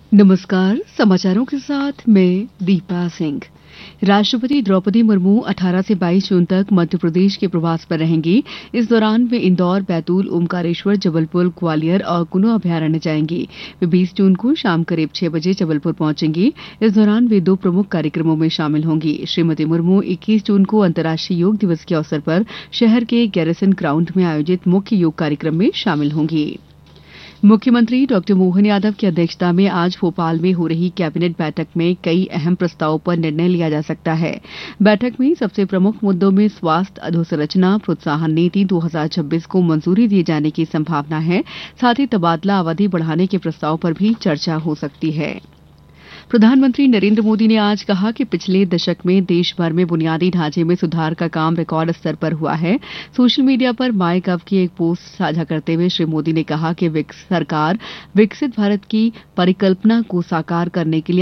नमस्कार। समाचारों के साथ मैं दीपा सिंह। राष्ट्रपति द्रौपदी मुर्मू 18 से 22 जून तक मध्य प्रदेश के प्रवास पर रहेंगी। इस दौरान वे इंदौर, बैतूल, ओमकारेश्वर, जबलपुर, ग्वालियर और कुनो अभ्यारण्य जाएंगी। वे 20 जून को शाम करीब 6 बजे जबलपुर पहुंचेंगी। इस दौरान वे 2 प्रमुख कार्यक्रमों में शामिल होंगी। श्रीमती मुर्मू 21 जून को अंतर्राष्ट्रीय योग दिवस के अवसर पर शहर के गैरिसन ग्राउंड में आयोजित मुख्य योग कार्यक्रम में शामिल होंगी। मुख्यमंत्री डॉक्टर मोहन यादव की अध्यक्षता में आज भोपाल में हो रही कैबिनेट बैठक में कई अहम प्रस्तावों पर निर्णय लिया जा सकता है। बैठक में सबसे प्रमुख मुद्दों में स्वास्थ्य अधोसंरचना प्रोत्साहन नीति 2026 को मंजूरी दिए जाने की संभावना है। साथ ही तबादला अवधि बढ़ाने के प्रस्ताव पर भी चर्चा हो सकती है। प्रधानमंत्री नरेंद्र मोदी ने आज कहा कि पिछले दशक में देश भर में बुनियादी ढांचे में सुधार का काम रिकॉर्ड स्तर पर हुआ है। सोशल मीडिया पर माय गव की एक पोस्ट साझा करते हुए श्री मोदी ने कहा कि सरकार विकसित भारत की परिकल्पना को साकार करने के लिए